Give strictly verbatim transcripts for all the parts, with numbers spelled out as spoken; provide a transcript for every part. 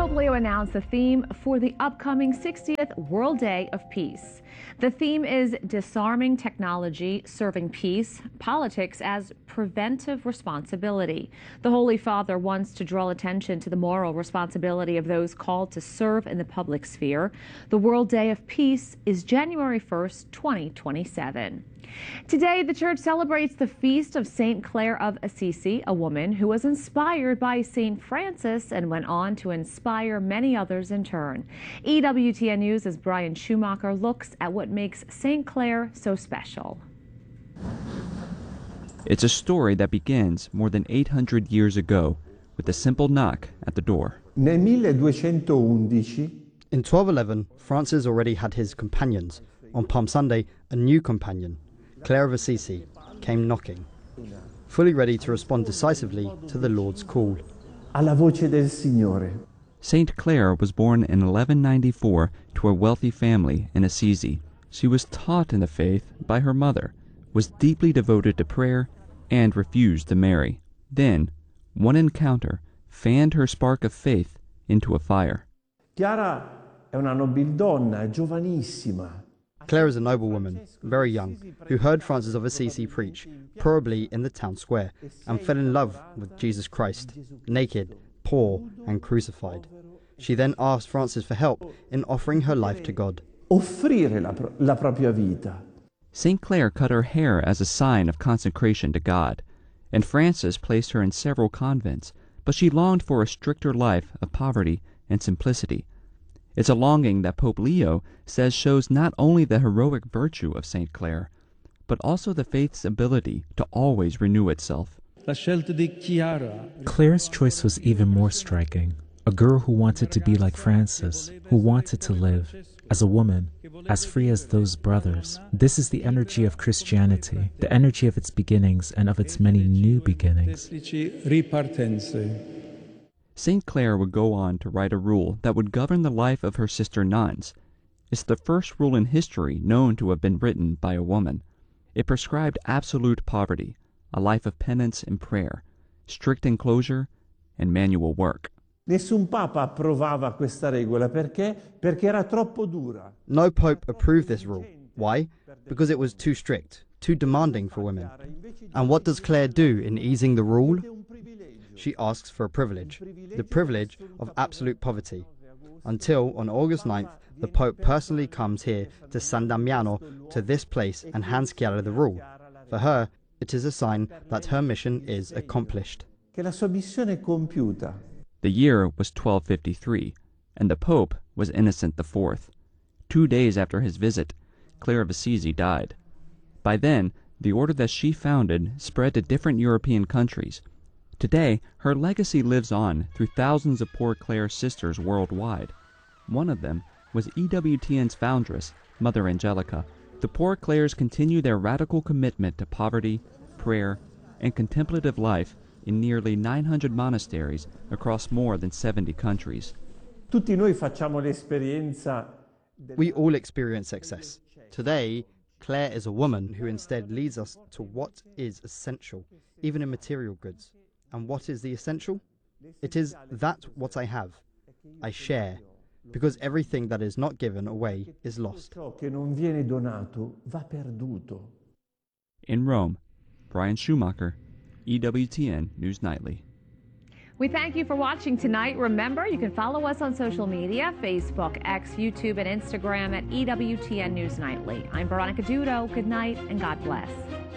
Pope Leo announced the theme for the upcoming sixtieth World Day of Peace. The theme is disarming technology, serving peace, politics as preventive responsibility. The Holy Father wants to draw attention to the moral responsibility of those called to serve in the public sphere. The World Day of Peace is January first, twenty twenty-seven. Today, the church celebrates the feast of Saint Clare of Assisi, a woman who was inspired by Saint Francis and went on to inspire many others in turn. E W T N News' Brian Schumacher looks at what makes Saint Clare so special. It's a story that begins more than eight hundred years ago with a simple knock at the door. Nel milleduecentoundici, in twelve eleven, Francis already had his companions. On Palm Sunday, a new companion, Clare of Assisi, came knocking, fully ready to respond decisively to the Lord's call. alla voce del Signore. Saint Clare was born in eleven ninety-four to a wealthy family in Assisi. She was taught in the faith by her mother, was deeply devoted to prayer, and refused to marry. Then, one encounter fanned her spark of faith into a fire. Chiara è una nobildonna, è giovanissima. Clare is a noble woman, very young, who heard Francis of Assisi preach, probably in the town square, and fell in love with Jesus Christ, naked, poor, and crucified. She then asked Francis for help in offering her life to God. Offrire la, pro- la propria vita. Saint Clare cut her hair as a sign of consecration to God, and Francis placed her in several convents, but she longed for a stricter life of poverty and simplicity. It's a longing that Pope Leo says shows not only the heroic virtue of Saint Clare, but also the faith's ability to always renew itself. Clare's choice was even more striking. A girl who wanted to be like Francis, who wanted to live as a woman, as free as those brothers. This is the energy of Christianity, the energy of its beginnings and of its many new beginnings. Saint Clare would go on to write a rule that would govern the life of her sister nuns. It's the first rule in history known to have been written by a woman. It prescribed absolute poverty, a life of penance and prayer, strict enclosure, and manual work. Nessun papa approvava questa regola perché? Perché era troppo dura. No pope approved this rule. Why? Because it was too strict, too demanding for women. And what does Clare do in easing the rule? She asks for a privilege, the privilege of absolute poverty. Until on August ninth, the Pope personally comes here to San Damiano, to this place, and hands Chiara the rule. For her, it is a sign that her mission is accomplished. Che la sua missione è compiuta. The year was twelve fifty-three, and the Pope was Innocent the Fourth. Two days after his visit, Clare of Assisi died. By then, the order that she founded spread to different European countries. Today, her legacy lives on through thousands of Poor Clare sisters worldwide. One of them was E W T N's foundress, Mother Angelica. The Poor Clares continue their radical commitment to poverty, prayer, and contemplative life in nearly nine hundred monasteries across more than seventy countries. Tutti noi facciamo l'esperienza. We all experience success. Today, Clare is a woman who instead leads us to what is essential, even in material goods. And what is the essential? It is that what I have, I share, because everything that is not given away is lost. Ciò che non viene donato va perduto. In Rome, Brian Schumacher, E W T N News Nightly. We thank you for watching tonight. Remember, you can follow us on social media, Facebook, X, YouTube, and Instagram at E W T N News Nightly. I'm Veronica Dudo. Good night, and God bless.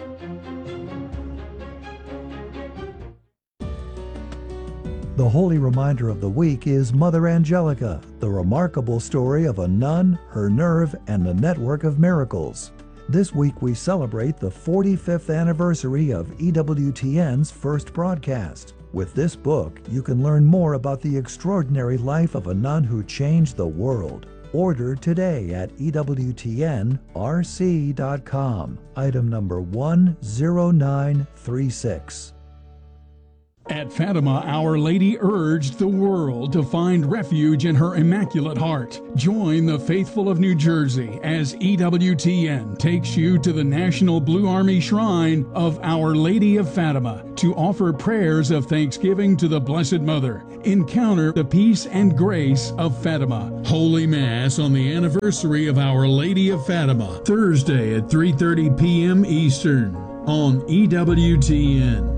The holy reminder of the week is Mother Angelica, the remarkable story of a nun, her nerve, and a network of miracles. This week we celebrate the forty-fifth anniversary of E W T N's first broadcast. With this book, you can learn more about the extraordinary life of a nun who changed the world. Order today at E W T N R C dot com. Item number one zero nine three six. At Fatima, Our Lady urged the world to find refuge in her Immaculate Heart. Join the faithful of New Jersey as E W T N takes you to the National Blue Army Shrine of Our Lady of Fatima to offer prayers of thanksgiving to the Blessed Mother. Encounter the peace and grace of Fatima. Holy Mass on the anniversary of Our Lady of Fatima, Thursday at three thirty p.m. Eastern on E W T N.